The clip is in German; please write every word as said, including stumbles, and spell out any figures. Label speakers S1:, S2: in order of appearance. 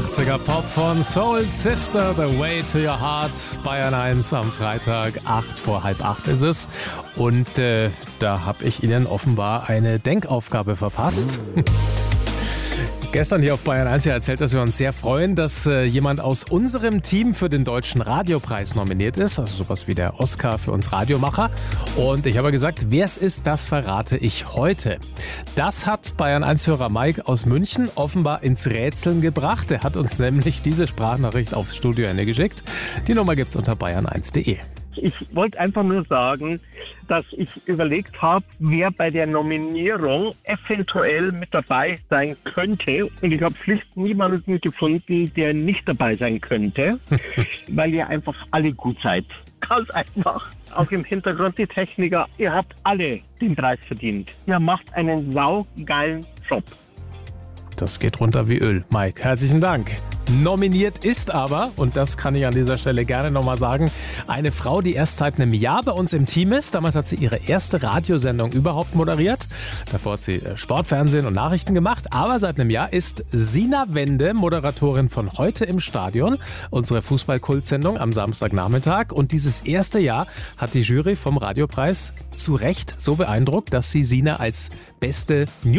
S1: achtziger Pop von Soul Sister, The Way to Your Heart, Bayern eins am Freitag, acht vor halb acht ist es. Und äh, da habe ich Ihnen offenbar eine Denkaufgabe verpasst. Gestern hier auf Bayern eins ja erzählt, dass wir uns sehr freuen, dass äh, jemand aus unserem Team für den Deutschen Radiopreis nominiert ist. Also sowas wie der Oscar für uns Radiomacher. Und ich habe gesagt, wer es ist, das verrate ich heute. Das hat Bayern eins-Hörer Mike aus München offenbar ins Rätseln gebracht. Er hat uns nämlich diese Sprachnachricht aufs Studioende geschickt. Die Nummer gibt's unter bayern eins punkt de.
S2: Ich wollte einfach nur sagen, dass ich überlegt habe, wer bei der Nominierung eventuell mit dabei sein könnte. Und ich habe schlicht niemanden gefunden, der nicht dabei sein könnte, weil ihr einfach alle gut seid. Ganz einfach. Auch im Hintergrund die Techniker. Ihr habt alle den Preis verdient. Ihr macht einen saugeilen Job.
S1: Das geht runter wie Öl. Mike, herzlichen Dank. Nominiert ist aber, und das kann ich an dieser Stelle gerne nochmal sagen, eine Frau, die erst seit einem Jahr bei uns im Team ist. Damals hat sie ihre erste Radiosendung überhaupt moderiert. Davor hat sie Sportfernsehen und Nachrichten gemacht. Aber seit einem Jahr ist Sina Wende Moderatorin von Heute im Stadion, unsere Fußball-Kultsendung am Samstagnachmittag. Und dieses erste Jahr hat die Jury vom Radiopreis zu Recht so beeindruckt, dass sie Sina als beste News